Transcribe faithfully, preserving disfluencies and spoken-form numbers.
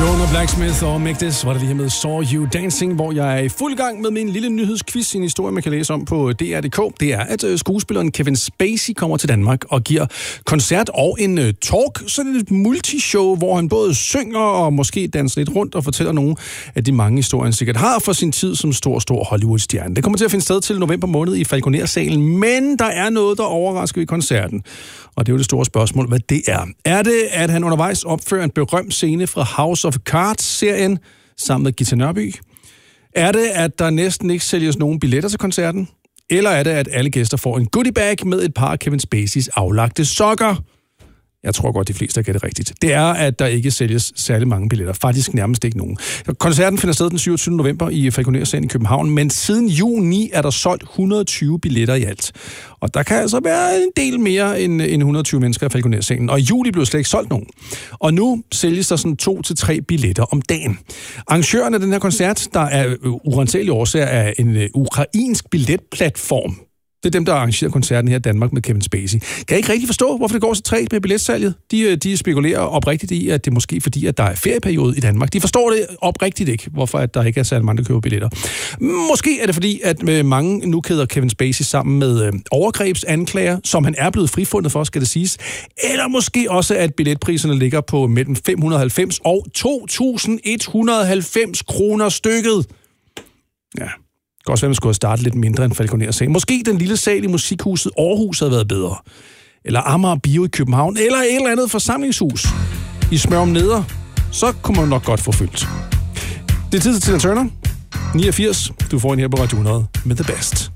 Jonah Blacksmith og Make This var det lige med Saw You Dancing, hvor jeg er i fuld gang med min lille nyhedsquiz, en historie, man kan læse om på D R punktum d k. Det er, at skuespilleren Kevin Spacey kommer til Danmark og giver koncert og en uh, talk, sådan et multishow, hvor han både synger og måske danser lidt rundt og fortæller nogle af de mange historier, han sikkert har for sin tid som stor, stor Hollywood-stjerne. Det kommer til at finde sted til november måned i Falconer-salen, men der er noget, der overrasker ved koncerten. Og det er jo det store spørgsmål, hvad det er. Er det, at han undervejs opfører en berømt scene fra House of Cards-serien sammen med Gita Nørby? Er det, at der næsten ikke sælges nogen billetter til koncerten? Eller er det, at alle gæster får en goodie bag med et par af Kevin Spaceys aflagte sokker? Jeg tror godt, de fleste har gættet rigtigt. Det er, at der ikke sælges særlig mange billetter. Faktisk nærmest ikke nogen. Koncerten finder sted den syvogtyvende november i Falconer-salen i København, men siden juni er der solgt et hundrede og tyve billetter i alt. Og der kan altså være en del mere end et hundrede og tyve mennesker i Falconer-salen. Og i juli blev slet ikke solgt nogen. Og nu sælges der sådan to til tre billetter om dagen. Arrangøren af den her koncert, der er urensagelige årsager af en ukrainsk billetplatform. Det er dem, der arrangerer koncerten her i Danmark med Kevin Spacey. Kan jeg ikke rigtig forstå, hvorfor det går så trægt med billetsalget? De, de spekulerer oprigtigt i, at det er måske fordi, at der er ferieperiode i Danmark. De forstår det oprigtigt ikke, hvorfor at der ikke er særlig mange, der køber billetter. Måske er det fordi, at mange nu kæder Kevin Spacey sammen med øh, overgrebsanklager, som han er blevet frifundet for, skal det siges. Eller måske også, at billetpriserne ligger på mellem fem hundrede og halvfems og to tusind et hundrede og halvfems kroner stykket. Ja. Det kan også være, at man skulle have startet lidt mindre end Falconer-salen. Måske den lille sal i Musikhuset Aarhus havde været bedre. Eller Amager Bio i København. Eller et eller andet forsamlingshus i Smørum Neder. Så kunne man nok godt få fyldt. Det er tid til Tina Turner. niogfirs. Du får en her på Radio hundrede med The Best.